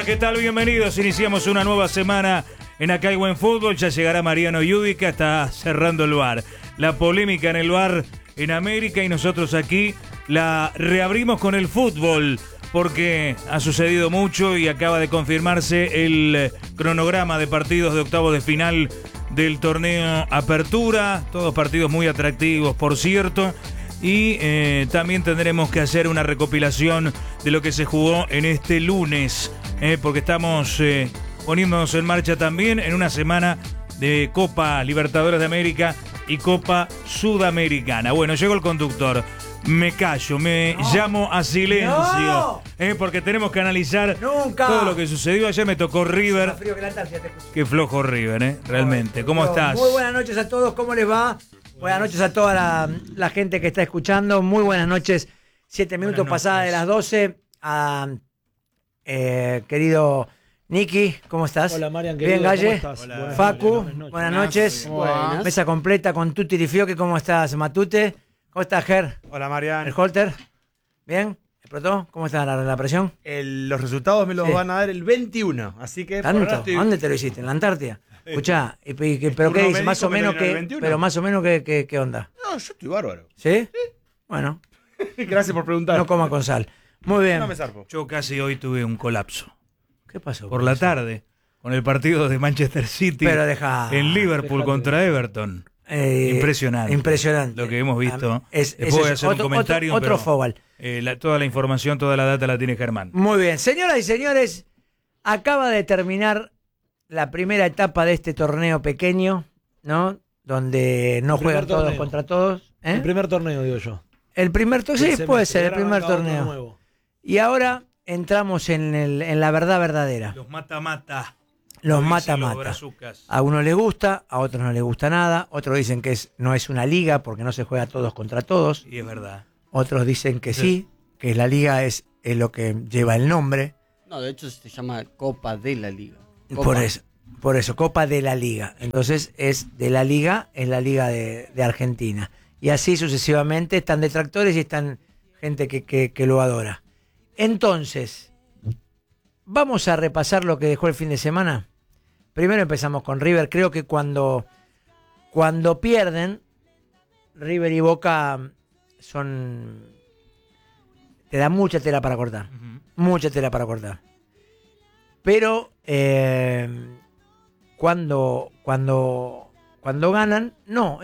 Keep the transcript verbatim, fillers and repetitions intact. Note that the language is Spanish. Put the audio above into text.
¿qué tal? Bienvenidos. Iniciamos una nueva semana en Acá hay Buen Fútbol. Ya llegará Mariano Yudica, está cerrando el bar. La polémica en el bar en América y nosotros aquí la reabrimos con el fútbol porque ha sucedido mucho y acaba de confirmarse el cronograma de partidos de octavos de final del torneo Apertura. Todos partidos muy atractivos, por cierto. Y eh, también tendremos que hacer una recopilación de lo que se jugó en este lunes, eh, porque estamos eh, poniéndonos en marcha también en una semana de Copa Libertadores de América y Copa Sudamericana. Bueno, llegó el conductor. Me callo, me no. llamo a silencio, no. eh, porque tenemos que analizar Nunca. todo lo que sucedió. Ayer me tocó River. Más frío que la Antártida, te escucho. Qué flojo River, eh, realmente. ¿Cómo Pero, estás? Muy buenas noches a todos, ¿cómo les va? Buenas noches a toda la, la gente que está escuchando. Muy buenas noches. Siete minutos pasadas de las doce. A, eh, querido Nicky, ¿cómo estás? Hola, Marian. Bien, Galle. Hola, Facu, buenas noches. buenas noches. Buenas. Mesa completa con Tutti Rifioque. ¿Cómo estás, Matute? ¿Cómo estás, Ger? Hola, Marian. ¿El Holter? ¿Bien? ¿Explotó? ¿Cómo está la, la presión? El, los resultados me los sí. van a dar el veintiuno, así que... ¿Tanto? Estoy... ¿Dónde te lo hiciste? ¿En la Antártida? Escuchá, y, y, y, pero qué dice, más o menos que, pero más o menos que, que, qué onda. No, yo estoy bárbaro. ¿Sí? Sí. Bueno. Gracias por preguntar. No coma con sal. Muy bien. No me zarpo. Yo casi hoy tuve un colapso. ¿Qué pasó? Por la eso? tarde, con el partido de Manchester City pero deja, en Liverpool dejate. contra Everton. Eh, impresionante. Impresionante. Lo que hemos visto. Es, Después voy a es hacer otro, un comentario. Otro, otro Fóbal. Eh, la, toda la información, toda la data la tiene Germán. Muy bien. Señoras y señores, acaba de terminar la primera etapa de este torneo pequeño, ¿no? Donde no juegan todos torneo. contra todos. ¿eh? El primer torneo, digo yo. El primer torneo, sí, puede ser, el primer torneo. Y ahora entramos en, el, en la verdad verdadera. Los mata-mata. Los mata-mata. A uno le gusta, a otros no le gusta nada. Otros dicen que es, no es una liga porque no se juega todos contra todos. Y es verdad. Otros dicen que sí, que la liga es, es lo que lleva el nombre. No, de hecho se llama Copa de la Liga. Copa. Por eso, por eso, Copa de la Liga. Entonces es de la liga, es la liga de, de Argentina. Y así sucesivamente están detractores y están gente que, que, que lo adora. Entonces, vamos a repasar lo que dejó el fin de semana. Primero empezamos con River. Creo que cuando, cuando pierden, River y Boca son... te da mucha tela para cortar. Uh-huh. Mucha tela para cortar. Pero eh, cuando, cuando, cuando ganan, no.